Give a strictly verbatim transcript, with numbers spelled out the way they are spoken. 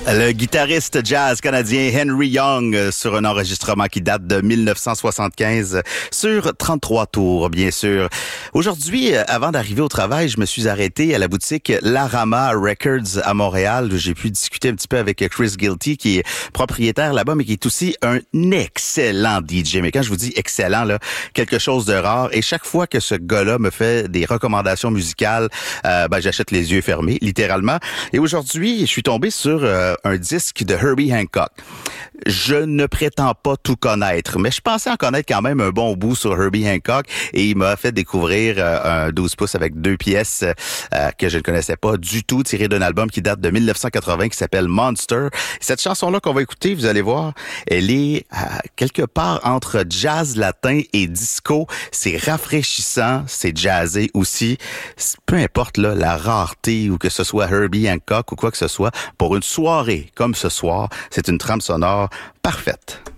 Le guitariste jazz canadien Henry Young sur un enregistrement qui date de dix-neuf cent soixante-quinze sur trente-trois tours, bien sûr. Aujourd'hui, avant d'arriver au travail, je me suis arrêté à la boutique Larama Records à Montréal, où j'ai pu discuter un petit peu avec Chris Gilty, qui est propriétaire là-bas, mais qui est aussi un excellent D J. Mais quand je vous dis excellent, là, quelque chose de rare. Et chaque fois que ce gars-là me fait des recommandations musicales, euh, ben, j'achète les yeux fermés, littéralement. Et aujourd'hui, je suis tombé sur euh, un disque de Herbie Hancock. Je ne prétends pas tout connaître, mais je pensais en connaître quand même un bon bout sur Herbie Hancock, et il m'a fait découvrir euh, un douze pouces avec deux pièces euh, que je ne connaissais pas du tout, tiré d'un album qui date de dix-neuf cent quatre-vingts qui s'appelle Monster. Cette chanson-là qu'on va écouter, vous allez voir, elle est euh, quelque part entre jazz latin et disco. C'est rafraîchissant, c'est jazzé aussi. Peu importe là, la rareté ou que ce soit Herbie Hancock ou quoi que ce soit, pour une soirée comme ce soir, c'est une trame sonore parfaite.